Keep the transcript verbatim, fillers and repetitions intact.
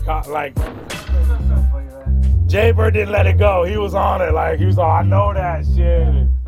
like Jaybird didn't let it go. He was on it. Like he was all, I know that shit.